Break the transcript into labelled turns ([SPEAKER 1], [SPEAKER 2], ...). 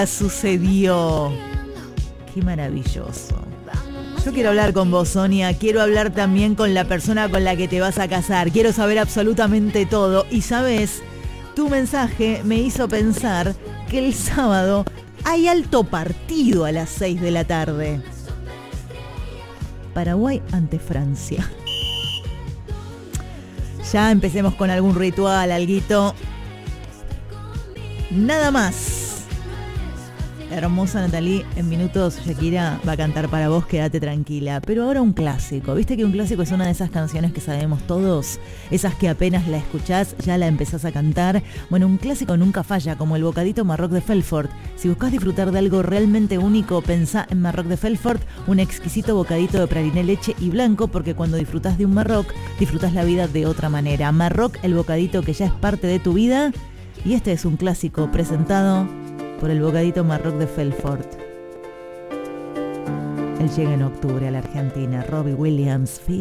[SPEAKER 1] Sucedió. Qué maravilloso. Yo quiero hablar con vos, Sonia. Quiero hablar también con la persona con la que te vas a casar. Quiero saber absolutamente todo. Y sabes, tu mensaje me hizo pensar que el sábado hay alto partido a las 6 de la tarde. Paraguay ante Francia. Ya empecemos con algún ritual, alguito. Nada más. Hermosa Natalie, en minutos Shakira va a cantar para vos, quédate tranquila. Pero ahora un clásico, viste que un clásico es una de esas canciones que sabemos todos, esas que apenas la escuchás ya la empezás a cantar. Bueno, un clásico nunca falla, como el bocadito Marroc de Felfort. Si buscás disfrutar de algo realmente único, pensá en Marroc de Felfort, un exquisito bocadito de praliné, leche y blanco, porque cuando disfrutás de un Marroc, disfrutás la vida de otra manera. Marroc, el bocadito que ya es parte de tu vida, y este es un clásico presentado por el bocadito Marroc de Felfort. Él llega en octubre a la Argentina. Robbie Williams,